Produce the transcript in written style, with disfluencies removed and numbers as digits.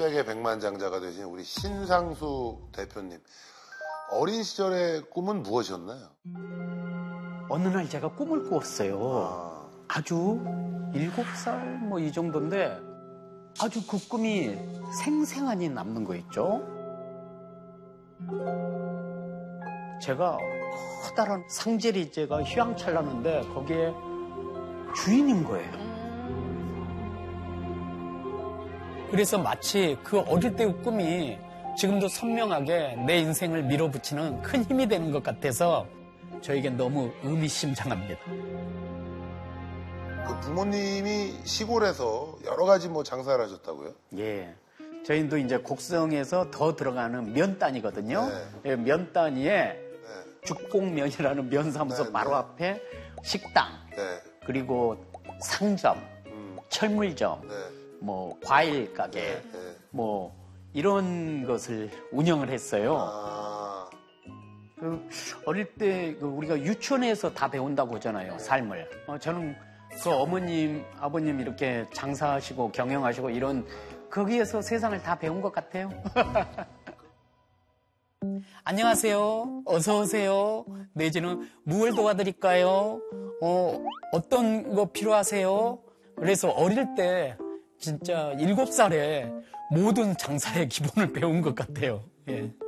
세계 백만장자가 되신 우리 신상수 대표님. 어린 시절의 꿈은 무엇이었나요? 어느 날 제가 꿈을 꾸었어요. 아주 7살 뭐 이 정도인데 아주 그 꿈이 생생하니 남는 거 있죠. 제가 커다란 상제리제가 휘황찬란한데 거기에 주인인 거예요. 그래서 마치 그 어릴 때의 꿈이 지금도 선명하게 내 인생을 밀어붙이는 큰 힘이 되는 것 같아서 저에겐 너무 의미심장합니다. 그 부모님이 시골에서 여러 가지 뭐 장사를 하셨다고요? 예. 저희도 이제 곡성에서 더 들어가는 면단이거든요. 네. 예, 면단위에 죽곡면이라는 면사무소 네, 바로 네. 앞에 식당, 네. 그리고 상점, 철물점, 네. 뭐 과일 가게, 네. 뭐 이런 것을 운영을 했어요. 아. 그 어릴 때 우리가 유치원에서 다 배운다고 하잖아요, 삶을. 저는 그 어머님, 아버님 이렇게 장사하시고 경영하시고 이런 거기에서 세상을 다 배운 것 같아요. 안녕하세요. 어서 오세요. 내지는 무얼 도와드릴까요? 어떤 거 필요하세요? 그래서 어릴 때 진짜 7살에 모든 장사의 기본을 배운 것 같아요. 예.